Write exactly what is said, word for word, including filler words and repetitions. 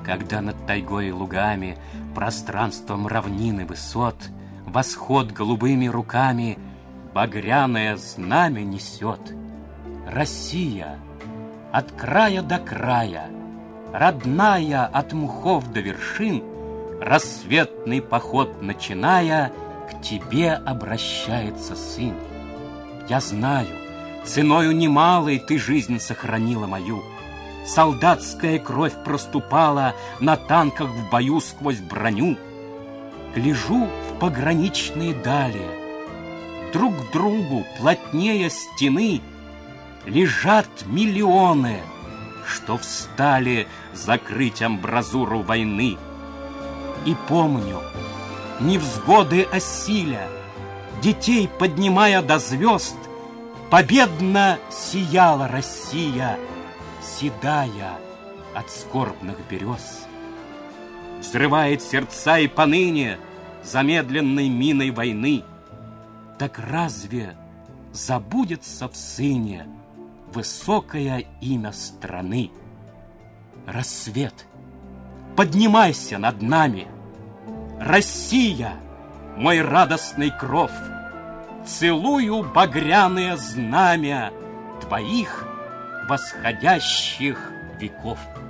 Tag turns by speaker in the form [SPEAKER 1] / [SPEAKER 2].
[SPEAKER 1] Когда над тайгой и лугами, пространством равнины высот, восход голубыми руками багряное знамя несет. Россия от края до края, родная от мхов до вершин, рассветный поход начиная, к тебе обращается сын. Я знаю, ценою немалой ты жизнь сохранила мою. Солдатская кровь проступала на танках в бою сквозь броню. Гляжу в пограничные дали, друг к другу плотнее стены лежат миллионы, что встали закрыть амбразуру войны. И помню, невзгоды осиля, детей поднимая до звезд, победно сияла Россия, седая от скорбных берез. Взрывает сердца и поныне замедленной миной войны. Так разве забудется в сыне высокое имя страны? Рассвет, поднимайся над нами, Россия, мой радостный кров, целую багряное знамя твоих восходящих веков.